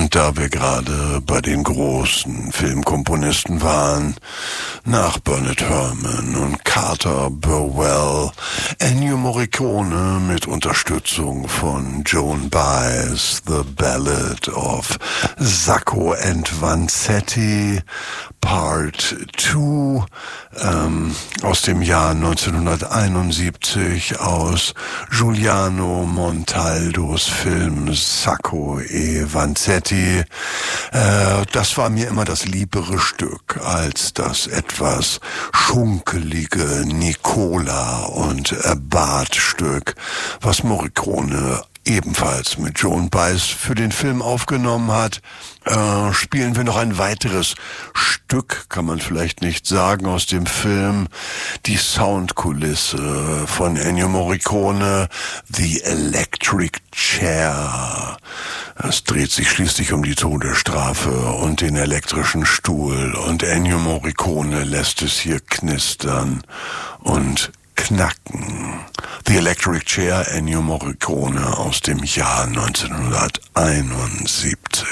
Und da wir gerade bei den großen Filmkomponisten waren, nach Bernard Herrmann und Carter Burwell, Ennio Morricone mit Unterstützung von Joan Baez, The Ballad of Sacco and Vanzetti, Part 2, aus dem Jahr 1971 aus Giuliano Montaldos Film Sacco e Vanzetti. Das war mir immer das liebere Stück als das etwas schunkelige Nicola und Barth-Stück, was Morricone ebenfalls mit Joan Baez für den Film aufgenommen hat. Spielen wir noch ein weiteres Stück, kann man vielleicht nicht sagen, aus dem Film, die Soundkulisse von Ennio Morricone, The Electric Chair. Es dreht sich schließlich um die Todesstrafe und den elektrischen Stuhl, und Ennio Morricone lässt es hier knistern und knacken. The Electric Chair, Ennio Morricone aus dem Jahr 1971.